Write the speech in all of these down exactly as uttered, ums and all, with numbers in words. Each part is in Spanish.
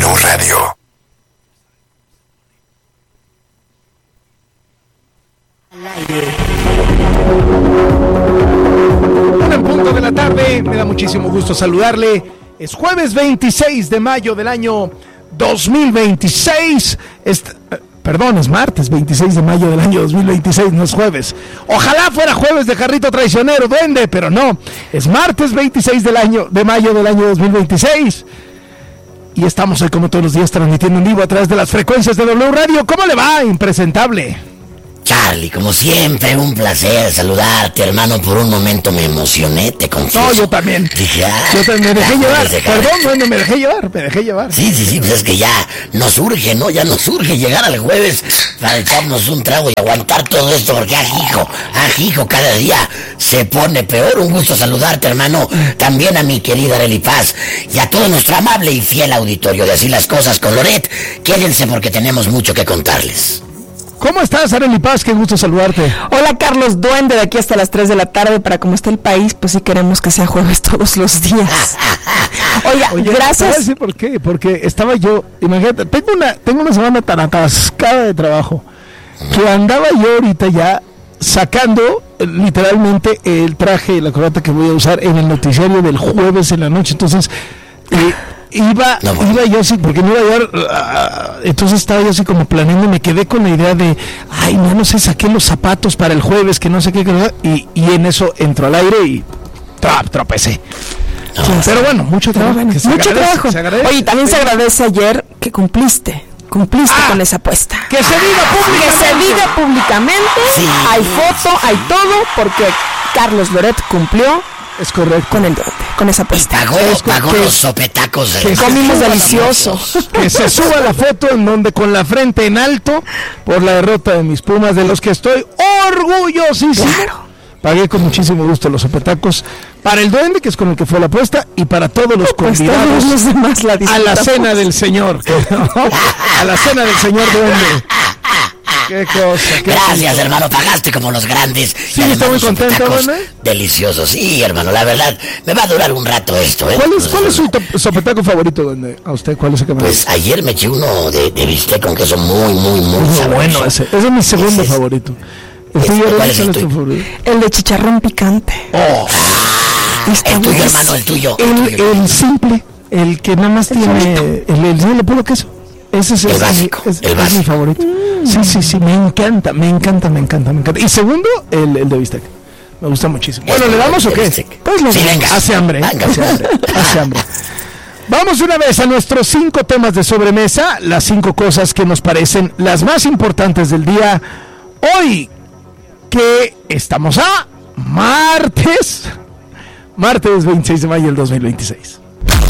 W Radio. Una en punto de la tarde, me da muchísimo gusto saludarle. Es jueves veintiséis de mayo del año dos mil veintiséis. Est- Perdón, es martes veintiséis de mayo del año dos mil veintiséis, no es jueves. Ojalá fuera jueves de Jarrito Traicionero, duende, pero no. Es martes veintiséis del año, de mayo del año dos mil veintiséis. Y estamos hoy como todos los días transmitiendo en vivo a través de las frecuencias de W Radio. ¿Cómo le va, impresentable? Charlie, como siempre, un placer saludarte, hermano. Por un momento me emocioné, te confieso. No, yo también. Dije, ah, yo también me dejé ya, llevar. de Perdón, bueno, me dejé llevar, me dejé llevar. Sí, sí, sí, pues es que ya nos urge, ¿no? Ya nos urge llegar al jueves para echarnos un trago y aguantar todo esto, porque ajijo, ajijo, cada día se pone peor. Un gusto saludarte, hermano. También a mi querida Arely Paz y a todo nuestro amable y fiel auditorio de Así las Cosas con Loret. Quédense porque tenemos mucho que contarles. ¿Cómo estás, Arely Paz? Qué gusto saludarte. Hola, Carlos Duende, de aquí hasta las tres de la tarde. Para como está el país, pues sí queremos que sea jueves todos los días. Oiga, Oye, gracias. ¿sabes por qué? Porque estaba yo, imagínate, tengo una, tengo una semana tan atascada de trabajo que andaba yo ahorita ya sacando eh, literalmente el traje y la corbata que voy a usar en el noticiario del jueves en la noche. Entonces, eh, iba No, bueno. iba yo así, porque no iba a llevar, uh, entonces estaba yo así como planeando, me quedé con la idea de, ay, no, no sé, saqué los zapatos para el jueves, que no sé qué, y, y en eso entró al aire y tra, tropecé. No. Pero bueno, mucho trabajo. Bueno, que se mucho agradece, trabajo. se agradece. Oye, también se agradece ayer que cumpliste. Cumpliste Ah, con esa apuesta. Que se diga Que públicamente. se diga públicamente. Sí. Hay foto, hay todo, porque Carlos Loret cumplió Es correcto. con el duende, con esa Y apuesta. pagó, Es que- pagó que- los sopetacos de que los- Comimos suba la delicioso. Que se suba la foto en donde con la frente en alto por la derrota de mis Pumas, de los que estoy orgullosísimo. Claro. Pagué con muchísimo gusto los sopetacos para el duende, que es con el que fue la apuesta, y para todos los Pues todos convidados los demás la a la disfrutamos. cena del señor. A la cena del señor duende. Qué cosa. Qué Gracias, cosa. hermano, pagaste como los grandes. Sí, y además está muy los contento, sopetacos ¿verdad? deliciosos. Sí, hermano, la verdad, me va a durar un rato esto, ¿eh? ¿Cuál es, Entonces, cuál es su to- sopetaco favorito, duende? ¿A usted cuál es el que más? Pues ayer me eché uno de, de bistec con queso muy, muy, muy Muy sabroso. bueno ese. Ese es mi segundo Ese es- favorito. ¿El Ese, tuyo, ¿cuál Arely, es el cuál es tu tuyo? favorito? El de chicharrón picante. Oh, Está el tuyo, buenísimo. hermano, el tuyo. El, El, tuyo. el simple, el que nada más tiene el, el, el, puro queso. Ese es, El es- básico, es, el es básico. mi favorito. Sí, sí, sí, me encanta, me encanta, me encanta, me encanta. Y segundo, el, el de bistec. Me gusta muchísimo. Bueno, Este, ¿le damos o el qué? bistec. Pues le Sí, damos. venga. Hace hambre, ¿eh? Venga. hace hambre, hace hambre. Vamos una vez a nuestros cinco temas de sobremesa, las cinco cosas que nos parecen las más importantes del día. Hoy, que estamos a martes, martes veintiséis de mayo del dos mil veintiséis.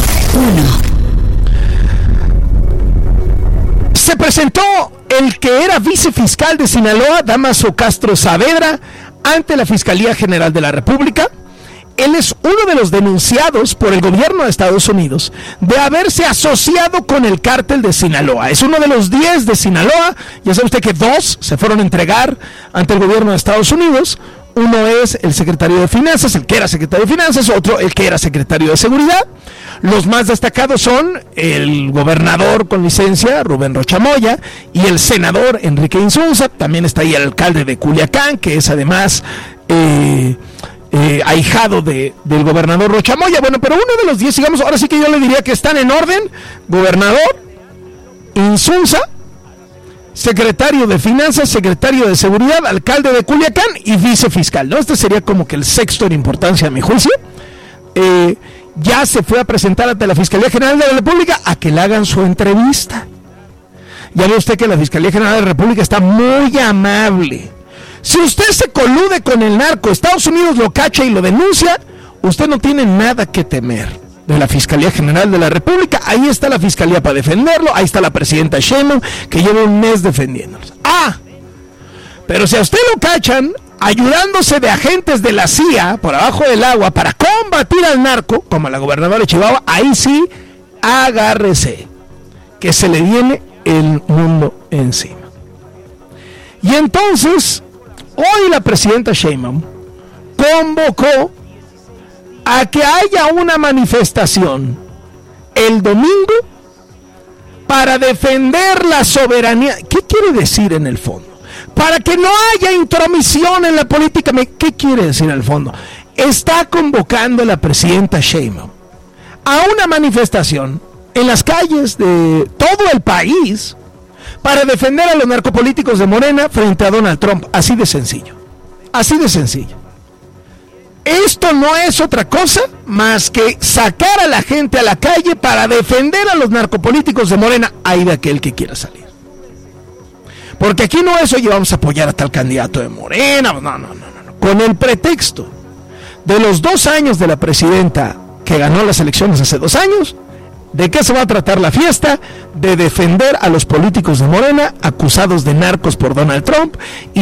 Se presentó el que era vicefiscal de Sinaloa, Dámaso Castro Saavedra, ante la Fiscalía General de la República. Él es uno de los denunciados por el gobierno de Estados Unidos de haberse asociado con el cártel de Sinaloa. Es uno de los diez de Sinaloa. Ya sabe usted que dos se fueron a entregar ante el gobierno de Estados Unidos. Uno es el secretario de Finanzas, el que era secretario de Finanzas, otro el que era secretario de Seguridad. Los más destacados son el gobernador con licencia, Rubén Rocha Moya, y el senador Enrique Insunza. También está ahí el alcalde de Culiacán, que es además eh, eh, ahijado de, del gobernador Rocha Moya. Bueno, pero uno de los diez, digamos, ahora sí que yo le diría que están en orden: gobernador, Insunza, secretario de Finanzas, secretario de Seguridad, alcalde de Culiacán y vicefiscal, ¿no? Este sería como que el sexto en importancia a mi juicio. Eh, ya se fue a presentar ante la Fiscalía General de la República a que le hagan su entrevista. Ya ve usted que la Fiscalía General de la República está muy amable. Si usted se colude con el narco, Estados Unidos lo cacha y lo denuncia, usted no tiene nada que temer de la Fiscalía General de la República. Ahí está la Fiscalía para defenderlo, ahí está la presidenta Sheinbaum, que lleva un mes defendiéndolos. Ah, pero si a usted lo cachan ayudándose de agentes de la C I A por abajo del agua para combatir al narco, como la gobernadora de Chihuahua, ahí sí, agárrese, que se le viene el mundo encima. Y entonces, hoy la presidenta Sheinbaum convocó a que haya una manifestación el domingo para defender la soberanía. ¿Qué quiere decir en el fondo? Para que no haya intromisión en la política. ¿Qué quiere decir en el fondo? Está convocando la presidenta Sheinbaum a una manifestación en las calles de todo el país para defender a los narcopolíticos de Morena frente a Donald Trump. Así de sencillo. Así de sencillo. Esto no es otra cosa más que sacar a la gente a la calle para defender a los narcopolíticos de Morena. Hay de aquel que quiera salir. Porque aquí no es, oye, vamos a apoyar a tal candidato de Morena. No, no, no, no, no. Con el pretexto de los dos años de la presidenta que ganó las elecciones hace dos años, ¿de qué se va a tratar la fiesta? De defender a los políticos de Morena acusados de narcos por Donald Trump y